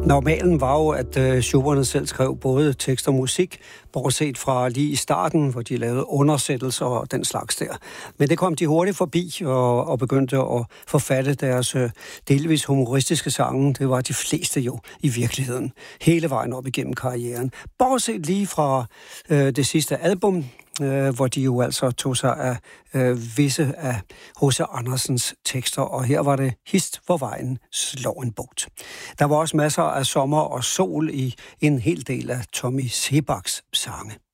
Normalen var jo, at Schubert selv skrev både tekst og musik, bortset fra lige i starten, hvor de lavede undersættelser og den slags der. Men det kom de hurtigt forbi og begyndte at forfatte deres delvis humoristiske sange. Det var de fleste jo i virkeligheden, hele vejen op igennem karrieren. Bortset lige fra det sidste album, hvor de jo altså tog sig af visse af H.C. Andersens tekster, og her var det Hist, hvor vejen slår en bugt. Der var også masser af sommer og sol i en hel del af Tommy Seebachs sange.